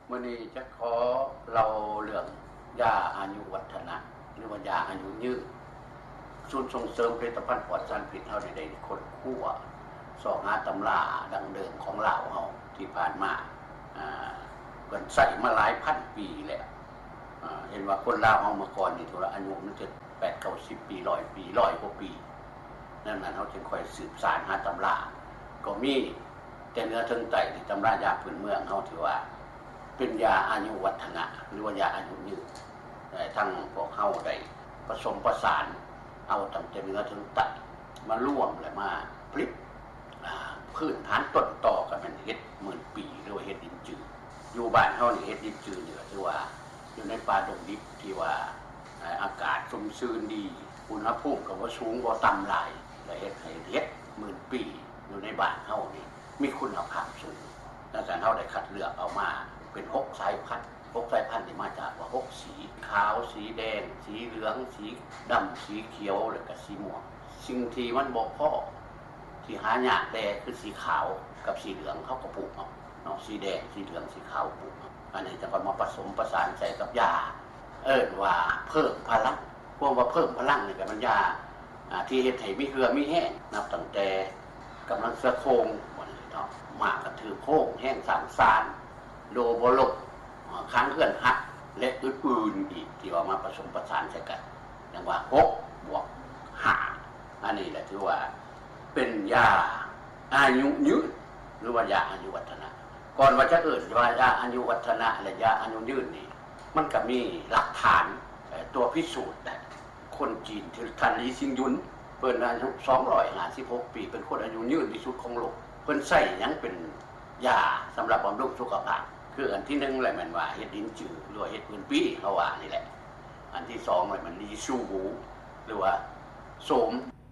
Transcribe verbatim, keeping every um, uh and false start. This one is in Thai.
มื้อนี้จะขอเราเรื่องยาอายุวัฒนะหรือว่ายาอายุยืนศูนย์ส่งเสริมผลิตภัณฑ์ปลอดสารพิษเฮาได้ได้ค้นคว้าสอบหาตำราดังเดิมของลาวเฮาที่ผ่านมาอ่าเพิ่นใช้มาหลายพันปีแล้วอ่าเห็นว่าคนลาวเฮาเมื่อก่อนนี่ทุละอายุมันจะแปด เก้าสิบปีหนึ่งร้อยปีหนึ่งร้อยกว่าปีนั่นน่ะเฮาจึงค่อยสืบสานหาตำราก็มีแต่เนื้อถึงไตนี่ตำรายาพื้นเมืองเฮาถือว่าเป็นยาอายุวัฒนะหรือว่ายาอายุยืนทั้งพวกเฮาได้ผสมประสานเอาตั้งแต่เนื้อถึงไตมาร่วมและมาผลิตพื้นฐานต้นต่อกันเป็นเฮ็ดหมื่นปีหรือว่าเฮ็ดดินจืดอยู่บ้านเฮานี่เฮ็ดดินจืดนี่ก็ถือว่าอยู่ในป่าดงดิบที่ว่าอากาศชุ่มชื้นดีอุณหภูมิก็บ่สูงบ่ต่ำหลายและเฮ็ดให้เฮ็ดหมื่นปีอยู่ในบ้านเฮานี่มีคุณภาพสูงดังนั้นเฮาได้คัดเลือกเอามาเป็นหกสายพันธุ์หกสายพันธุ์นี่มาจากว่าหกสีขาวสีแดงสีเหลืองสีดำสีเขียวแล้วก็สีม่วงสิ่งที่มันบ่พอที่หายากแต่คือสีขาวกับสีเหลืองเขาก็ปลูกเอาเนาะสีแดงสีเหลืองสีขาวปลูกอันนี้จะมาผสมประสานใส่กับยาเอิ้นว่าเพิ่มพลังพวกว่าเพิ่มพลังนี่ก็มันยาที่เฮ็ดให้มีเหือมีแห้งนับตั้งแต่กำลังเสือโครงบ่นี่เนาะมากก็ถือโครงแห้งสารสารโดบ่ลบค้างเพื่อนหักและอื่นๆอีกที่ว่ามาผสมประสานใส่กันอย่างว่าหกบวกห้าอันนี้แหละถือว่าเป็นยาอายุยืนหรือว่ายาอายุวัฒนะก่อนว่าจะเอ่ยว่ายาอายุวัฒนะและยาอายุยืนนี่มันก็มีหลักฐานตัวพิสูจน์ได้คนจีนที่ท่านลีซิงยุนเพิ่นอายุสองร้อยห้าสิบหกปีเป็นคนอายุยืนที่สุดของโลกเพิ่นใช้หยังเป็นยาสำหรับบำรุงสุขภาพคืออันที่หนึ่งแหละมันว่าเฮ็ดดินจืดหรือว่าเฮ็ดพื้นปีเขาว่านี่แหละอันที่สองเลยมันลีซูหูหรือว่าโสม